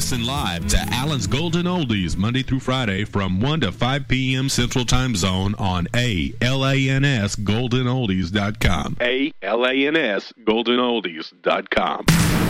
Listen live to Allen's Golden Oldies Monday through Friday from 1 to 5 p.m. Central Time Zone on ALANSGoldenOldies.com. ALANSGoldenOldies.com.